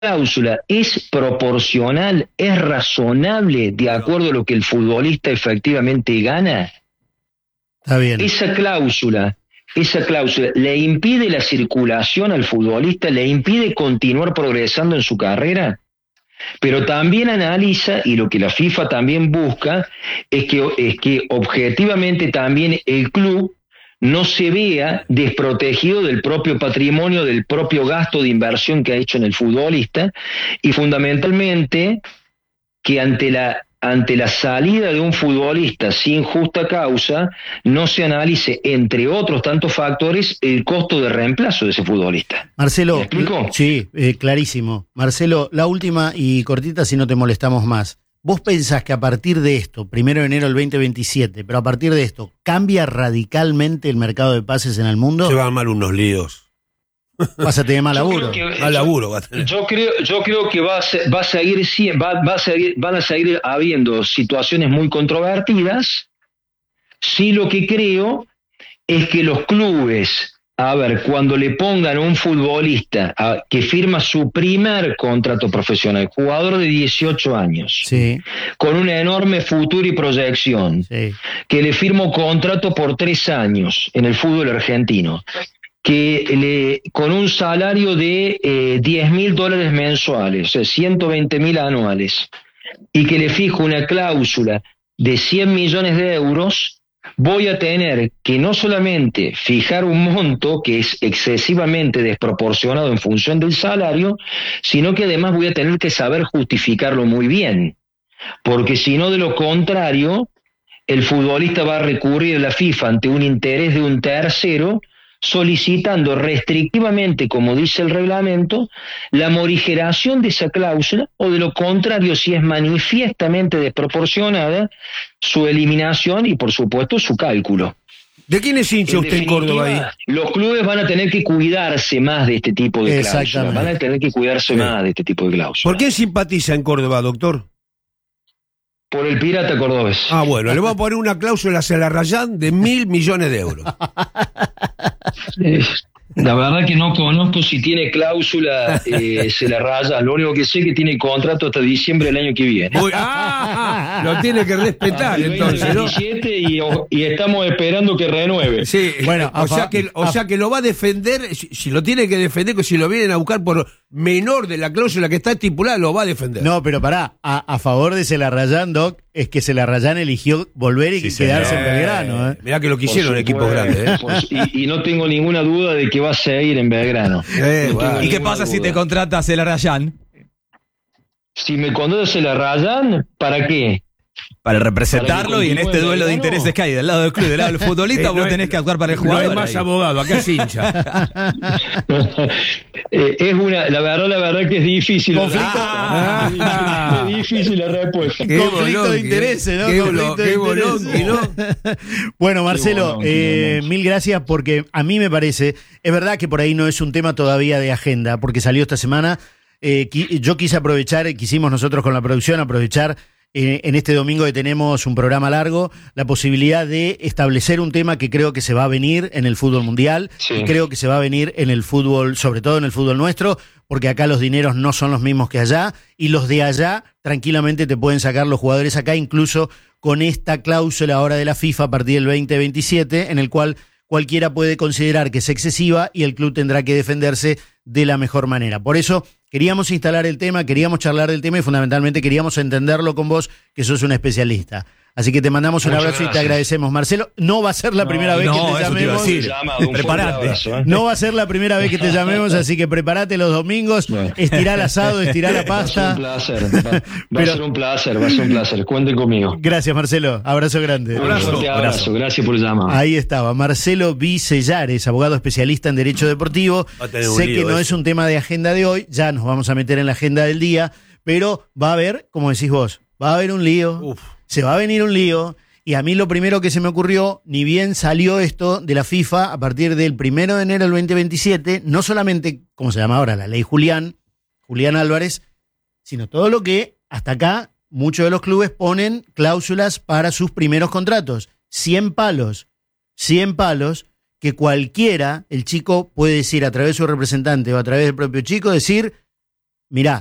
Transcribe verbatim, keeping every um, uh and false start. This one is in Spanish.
cláusula es proporcional, es razonable de acuerdo a lo que el futbolista efectivamente gana. Está bien. Esa cláusula, esa cláusula le impide la circulación al futbolista, le impide continuar progresando en su carrera, pero también analiza, y lo que la FIFA también busca, es que, es que objetivamente también el club no se vea desprotegido del propio patrimonio, del propio gasto de inversión que ha hecho en el futbolista, y fundamentalmente que ante la, ante la salida de un futbolista sin justa causa, no se analice, entre otros tantos factores, el costo de reemplazo de ese futbolista. Marcelo, ¿Me explico? Sí, eh, clarísimo. Marcelo, la última y cortita si no te molestamos más. ¿Vos pensás que a partir de esto, primero de enero del veinte veintisiete, pero a partir de esto, cambia radicalmente el mercado de pases en el mundo? Se van a armar unos líos. Vas a tener mal laburo. Yo creo que, Mal yo, laburo va a tener. yo creo, yo creo que va a, ser, va a seguir, va, va a seguir, van a seguir habiendo situaciones muy controvertidas. Sí, lo que creo es que los clubes, a ver, cuando le pongan a un futbolista a, que firma su primer contrato profesional, jugador de dieciocho años, Sí, con una enorme futuro y proyección, sí. que le firma contrato por tres años en el fútbol argentino, que le, con un salario de eh, diez mil dólares mensuales, o sea, ciento veinte mil anuales, y que le fijo una cláusula de cien millones de euros, voy a tener que no solamente fijar un monto que es excesivamente desproporcionado en función del salario, sino que además voy a tener que saber justificarlo muy bien, porque si no, de lo contrario, el futbolista va a recurrir a la FIFA ante un interés de un tercero, solicitando restrictivamente, como dice el reglamento, la morigeración de esa cláusula, o de lo contrario, si es manifiestamente desproporcionada, su eliminación y, por supuesto, su cálculo. ¿De quién es hincha En usted en Córdoba ahí? Los clubes van a tener que cuidarse más de este tipo de cláusulas. Exactamente. Van a tener que cuidarse Sí. más de este tipo de cláusulas. ¿Por qué simpatiza en Córdoba, doctor? Por el Pirata Cordobés. Ah, bueno, le voy a poner una cláusula hacia la Rayán de mil millones de euros. Eh, La verdad que no conozco si tiene cláusula, eh, se la raya. Lo único que sé es que tiene contrato hasta diciembre del año que viene. Muy- ah, lo tiene que respetar El entonces, ¿no? veintisiete y, y estamos esperando que renueve. Sí, Bueno, o, a sea fa- que, o a- sea que lo va a defender, si, si lo tiene que defender, que si lo vienen a buscar por menor de la cláusula que está estipulada, lo va a defender. No, pero pará, a, a favor de Celarrayán, Doc, es que Celarrayán eligió volver y Sí, quisieron quedarse señor. en Belgrano. ¿eh? Mirá que lo Por quisieron equipos supuesto, grandes, ¿eh? por su- y, y no tengo ninguna duda de que va a seguir en Belgrano. Eh, No bueno. tengo ¿Y qué ninguna pasa si duda. te contratas el Arrayán? Si me conduce la rayan, ¿para qué? Para representarlo Para que y en este continúe duelo de Belgrano. intereses que hay del lado del club y del lado del futbolista, Eh, vos no tenés es- que actuar para el No jugador. es más ahí. abogado, acá es hincha. Eh, es una, la verdad, la verdad que es difícil. Conflicto. Ah. Es difícil la respuesta. Qué Conflicto bolón, de intereses, ¿no? Qué, Conflicto bolón, de qué intereses. bolón, ¿no? Bueno, Marcelo, bolón, qué eh, bolón. mil gracias porque a mí me parece, es verdad que por ahí no es un tema todavía de agenda, porque salió esta semana. Eh, qui- yo quise aprovechar, quisimos nosotros con la producción aprovechar eh, en este domingo que tenemos un programa largo, la posibilidad de establecer un tema que creo que se va a venir en el fútbol mundial, Sí. y creo que se va a venir en el fútbol, sobre todo en el fútbol nuestro, porque acá los dineros no son los mismos que allá, y los de allá tranquilamente te pueden sacar los jugadores acá, incluso con esta cláusula ahora de la FIFA a partir del veinte veintisiete, en el cual cualquiera puede considerar que es excesiva y el club tendrá que defenderse de la mejor manera. Por eso queríamos instalar el tema, queríamos charlar del tema y fundamentalmente queríamos entenderlo con vos, que sos un especialista. Así que te mandamos un Muchas abrazo y te gracias. agradecemos. Marcelo, no va a ser la No, primera vez no, que te eso te iba a llamemos. decir. Llama, un fuerte Prepárate. abrazo, ¿eh? No va a ser la primera vez que te llamemos, así que prepárate los domingos, Bueno. estirá el asado, estirá la Va a ser un pasta. placer. Va, va Pero- a ser un placer, va a ser un placer. Cuenten conmigo. Gracias, Marcelo. Abrazo grande. Un fuerte abrazo. Gracias por el llamado. Ahí estaba, Marcelo Vicellares, abogado especialista en Derecho Deportivo. Va a tener un Sé lío que no ese. es un tema de agenda de hoy, ya nos vamos a meter en la agenda del día, pero va a haber, como decís vos, va a haber un lío, Uf. se va a venir un lío, y a mí lo primero que se me ocurrió, ni bien salió esto de la FIFA a partir del primero de enero del veinte veintisiete, no solamente, como se llama ahora, la ley Julián, Julián Álvarez, sino todo lo que hasta acá muchos de los clubes ponen cláusulas para sus primeros contratos. cien palos, cien palos, que cualquiera, el chico puede decir a través de su representante o a través del propio chico, decir, mirá,